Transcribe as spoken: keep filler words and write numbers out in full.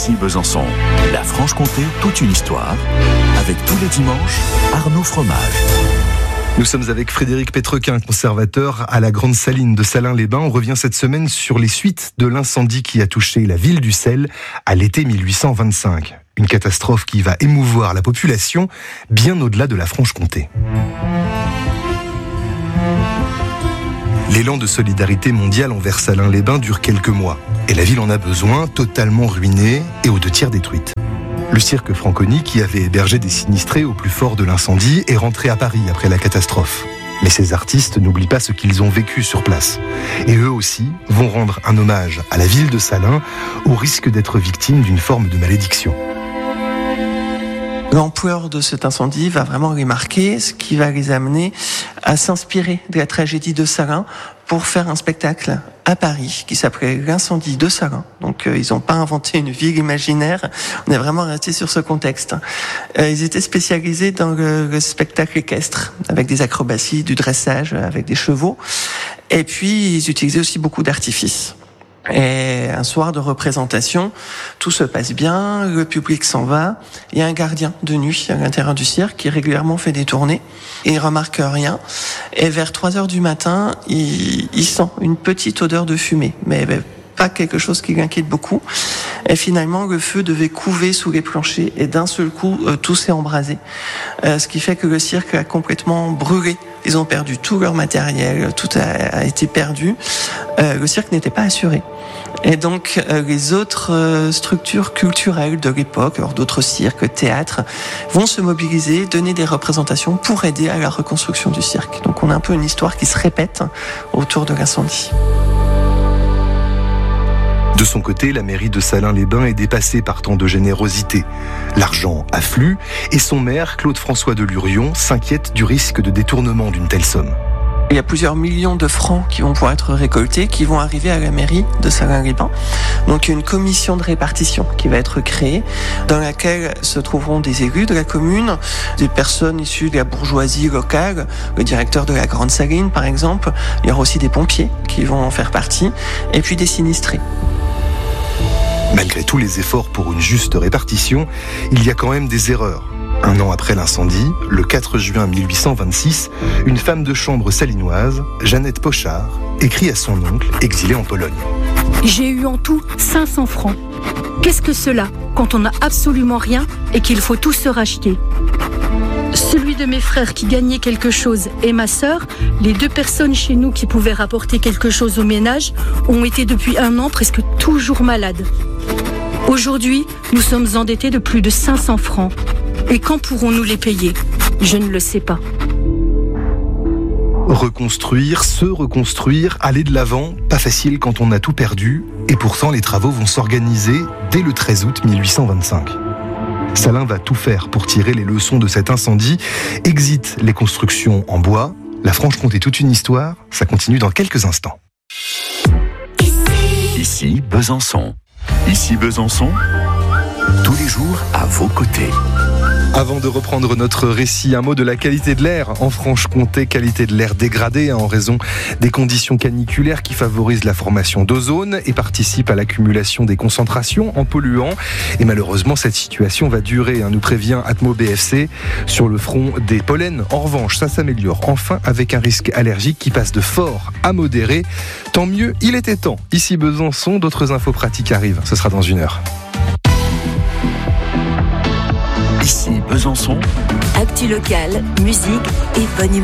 Ici Besançon, la Franche-Comté, toute une histoire, avec tous les dimanches, Arnaud Fromage. Nous sommes avec Frédéric Pétrequin, conservateur à la Grande Saline de Salins-les-Bains. On revient cette semaine sur les suites de l'incendie qui a touché la ville d'Ussel à l'été mille huit cent vingt-cinq. Une catastrophe qui va émouvoir la population bien au-delà de la Franche-Comté. L'élan de solidarité mondiale envers Salins-les-Bains dure quelques mois. Et la ville en a besoin, totalement ruinée et aux deux tiers détruite. Le cirque Franconi, qui avait hébergé des sinistrés au plus fort de l'incendie, est rentré à Paris après la catastrophe. Mais ces artistes n'oublient pas ce qu'ils ont vécu sur place. Et eux aussi vont rendre un hommage à la ville de Salins, au risque d'être victimes d'une forme de malédiction. L'ampleur de cet incendie va vraiment les marquer, ce qui va les amener à s'inspirer de la tragédie de Salins pour faire un spectacle à Paris qui s'appelait L'incendie de Salins. Donc euh, ils n'ont pas inventé une ville imaginaire, on est vraiment resté sur ce contexte. Euh, ils étaient spécialisés dans le, le spectacle équestre, avec des acrobaties, du dressage, avec des chevaux. Et puis ils utilisaient aussi beaucoup d'artifices. Et un soir de représentation, tout se passe bien, le public s'en va, il y a un gardien de nuit à l'intérieur du cirque qui régulièrement fait des tournées, et il remarque rien, et vers trois heures du matin, il, il sent une petite odeur de fumée, mais pas quelque chose qui l'inquiète beaucoup, et finalement le feu devait couver sous les planchers, et d'un seul coup, euh, tout s'est embrasé, euh, ce qui fait que le cirque a complètement brûlé. Ils ont perdu tout leur matériel, tout a, a été perdu. Euh, le cirque n'était pas assuré. Et donc, euh, les autres euh, structures culturelles de l'époque, alors d'autres cirques, théâtres, vont se mobiliser, donner des représentations pour aider à la reconstruction du cirque. Donc, on a un peu une histoire qui se répète autour de l'incendie. De son côté, la mairie de Salins-les-Bains est dépassée par tant de générosité. L'argent afflue et son maire, Claude-François Delurion, s'inquiète du risque de détournement d'une telle somme. Il y a plusieurs millions de francs qui vont pouvoir être récoltés, qui vont arriver à la mairie de Salins-les-Bains. Donc il y a une commission de répartition qui va être créée, dans laquelle se trouveront des élus de la commune, des personnes issues de la bourgeoisie locale, le directeur de la Grande Saline par exemple. Il y aura aussi des pompiers qui vont en faire partie, et puis des sinistrés. Malgré tous les efforts pour une juste répartition, il y a quand même des erreurs. Un an après l'incendie, le quatre juin mille huit cent vingt-six, une femme de chambre salinoise, Jeannette Pochard, écrit à son oncle, exilé en Pologne. J'ai eu en tout cinq cents francs. Qu'est-ce que cela, quand on n'a absolument rien et qu'il faut tout se racheter ? Celui de mes frères qui gagnait quelque chose et ma sœur, les deux personnes chez nous qui pouvaient rapporter quelque chose au ménage, ont été depuis un an presque toujours malades. Aujourd'hui, nous sommes endettés de plus de cinq cents francs. Et quand pourrons-nous les payer ? Je ne le sais pas. Reconstruire, se reconstruire, aller de l'avant, pas facile quand on a tout perdu. Et pourtant, les travaux vont s'organiser dès le treize août mille huit cent vingt-cinq. Salins va tout faire pour tirer les leçons de cet incendie. Exit les constructions en bois. La Franche-Comté, toute une histoire. Ça continue dans quelques instants. Ici Besançon. Ici Besançon, tous les jours à vos côtés. Avant de reprendre notre récit, un mot de la qualité de l'air en Franche-Comté, qualité de l'air dégradée en raison des conditions caniculaires qui favorisent la formation d'ozone et participent à l'accumulation des concentrations en polluants. Et malheureusement, cette situation va durer, nous prévient Atmo B F C, sur le front des pollens. En revanche, ça s'améliore enfin avec un risque allergique qui passe de fort à modéré. Tant mieux, il était temps. Ici Besançon, d'autres infos pratiques arrivent. Ce sera dans une heure. Ici Besançon. Actu locale, musique et bonne humeur.